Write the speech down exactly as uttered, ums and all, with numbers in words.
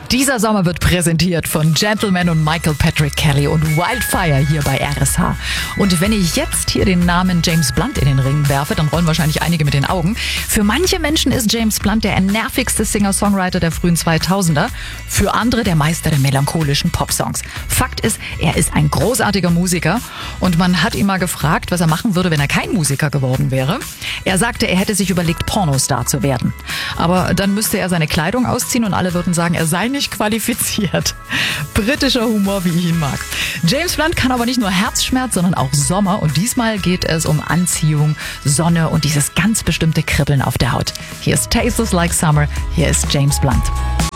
Dieser Sommer wird präsentiert von Gentleman und Michael Patrick Kelly und Wildfire hier bei R S H. Und wenn ich jetzt hier den Namen James Blunt in den Ring werfe, dann rollen wahrscheinlich einige mit den Augen. Für manche Menschen ist James Blunt der nervigste Singer-Songwriter der frühen zweitausender, für andere der Meister der melancholischen Popsongs. Fakt ist, er ist ein großartiger Musiker und man hat ihn mal gefragt, was er machen würde, wenn er kein Musiker geworden wäre. Er sagte, er hätte sich überlegt, Pornostar zu werden. Aber dann müsste er seine Kleidung ausziehen und alle würden sagen, er sei nicht qualifiziert. Britischer Humor, wie ich ihn mag. James Blunt kann aber nicht nur Herzschmerz, sondern auch Sommer. Und diesmal geht es um Anziehung, Sonne und dieses ganz bestimmte Kribbeln auf der Haut. Hier ist Tastes Like Summer. Hier ist James Blunt.